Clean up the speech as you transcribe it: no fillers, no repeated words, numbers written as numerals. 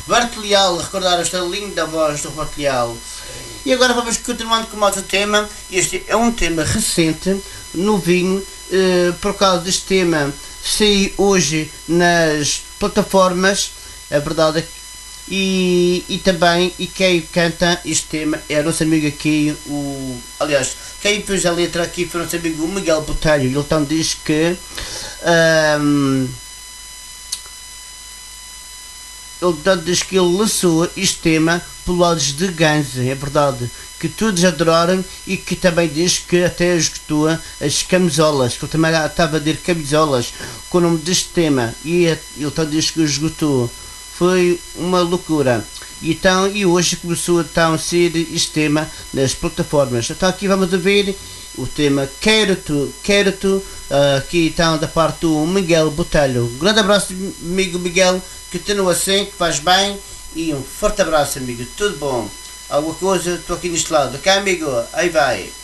Roberto Leal, recordar esta linda voz do Roberto Leal. E agora vamos continuando com mais um tema. Este é um tema recente, novinho, por causa deste tema saí hoje nas plataformas, é verdade. E também, e quem canta este tema é o nosso amigo aqui, aliás, quem fez a letra aqui foi o nosso amigo Miguel Botelho. Ele então diz que ele lançou este tema pelos de Guns, é verdade, que todos adoraram, e que também diz que até esgotou as camisolas, que ele também estava a dizer camisolas com o nome deste tema, e ele então diz que esgotou. Foi uma loucura. E hoje começou então a ser este tema nas plataformas. Então aqui vamos ouvir o tema Quero-te, aqui então da parte do Miguel Botelho. Um grande abraço, amigo Miguel, que continua assim, que faz bem, e um forte abraço, amigo, tudo bom. Alguma coisa, estou aqui neste lado, ok, amigo? Aí vai.